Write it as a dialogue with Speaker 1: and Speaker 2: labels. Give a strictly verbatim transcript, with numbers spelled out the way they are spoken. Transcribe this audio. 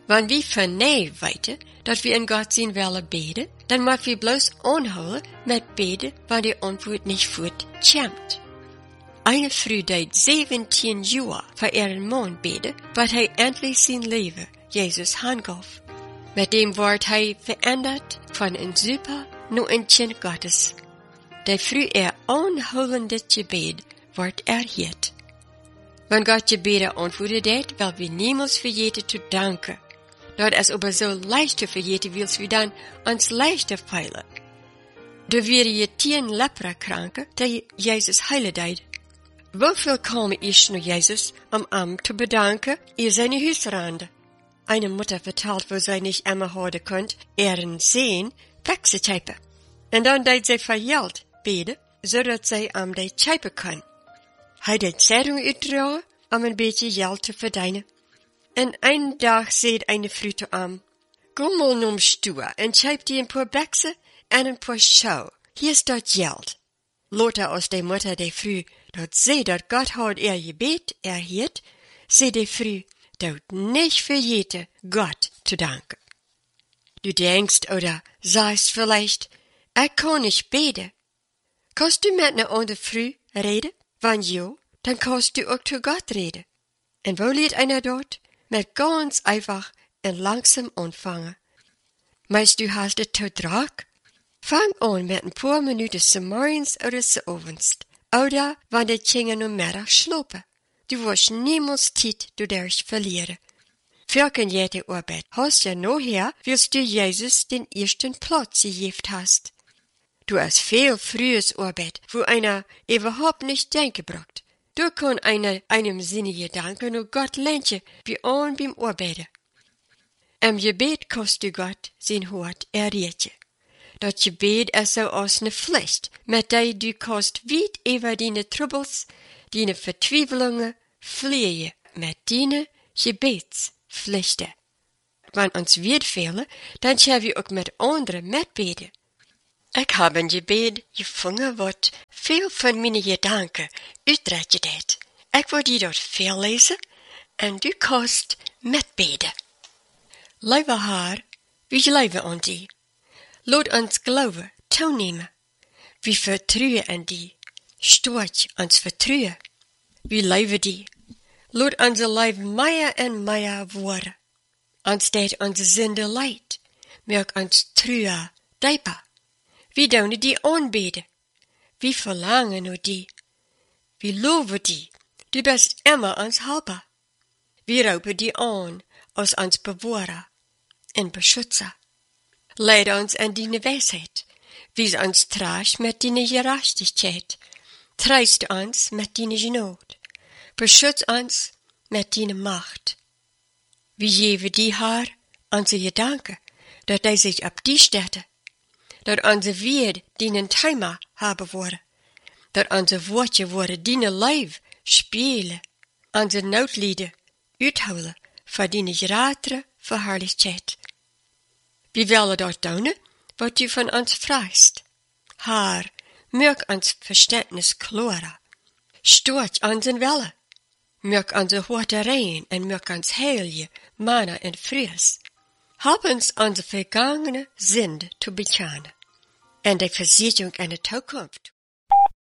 Speaker 1: Wann wie van nee weten dat we in God zijn willen beden, dan mag we bloos aanhouden met beden wanneer die antwoord niet voort komt. Eine Frau deed zeventien jaar voor ihren Mann beden, wat hij endlich zijn leven Jezus hangaf. Met dem wordt hij veranderd van een super naar een kind Gottes. Die Frau er aanhoudende gebed wordt erhielt. Wann Gott gebeden antwoorden deed, wil we niemals vergeten te danken. Dat es aber so leicht te vergeten wils we dan ons leichter feilen. Da wäre je tien leprakranken, die Jezus heilen deed. Wofür kam ich naar Jezus, um ihm te bedanken, ihr seine Huisrande? Eine Mutter vertelt, wo sie nicht immer houden konnte, ihren Sehen wegzutypen. En dan deed sie voor geld beden, zodat zij am die typen kan. Hij deed Zeitung uitdragen, om een beetje geld te verdienen. En een dag zei eine Frau zu ihm, Komm mal nom Stuhl en typ die een paar Bekse en een paar Schau. Hier ist dat geld. Lothar aus der Mutter der Frau, dort sei, dat Gott hat ihr Gebet erhielt, sei die Frau, dort nicht vergeten, Gott zu danken. Du denkst oder sagst vielleicht, ich kann nicht beten. Kannst du mit einer anderen Frau reden? Wenn ja, dann kannst du auch zu Gott reden. Und wo liegt einer dort? Mit ganz einfach und langsam anfangen. Meist du hast es zu drag? Fang an mit ein paar Minuten zum Morgens oder zum Abends. Oder wann die Kinder am Mittag schlafen. Du wirst niemals Zeit dadurch verlieren. Für jede Arbeit hast ja nachher, wirst du Jesus den ersten Platz gegeben hast. Du hast viel frühes Arbeit, wo einer überhaupt nicht denken braucht. Du kann einer einem Sinne Gedanken nur Gott lentje, wie an beim Arbeiten. Im Gebet kannst du Gott sein Hort errieten. Dat Gebet ist so als ne Pflicht, mit der du kannst weit über deine Troubles, deine Vertwieblungen fliehen, mit deine Gebetspflichten. Wenn uns wird fehlen, dann können wir auch mit anderen mitbeten. Ich habe ein Gebet gefunden, wat veel van mijn Gedanken uitdragen deed. Ik wil die dort voorlezen en du kannst mitbeten. Lieve Haar, wie geloven aan die. Laat ons geloven toenemen. Wie vertrouwen aan die. Stoort ons vertrouwen. Wie leven die. Laat onze leven meer en meer worden. Ons deed onze zinde leid. Merk ons true dieper. Wie doen die aanbeden. Wie verlangen naar die. Wie loven die. Du bist immer ons helper. Wie roepen die aan als ons beworer en beschützer. Leid ons in die wijsheid. Wies ons traag met die gerechtigheid. Treist ons met die genot. Beschütz ons met die macht. Wie geven die haar onze gedanken, dat hij zich op die stette. Dat onze Wert dienen Thema haben worden. Dat onze woordje worden dienen lijf spelen. Onze noodlieden uithouden voor dienen gratere verherrlichheid. Wie willen dat doen, wat u van ons vraagt? Haar, merk ons verständnis klarer. Stoort onze Wille. Merk onze Worte rein en merk ons heilige Mana en Fries. Help ons onze vergangene Sünde te bekennen. En de Versicherung in de Toekomst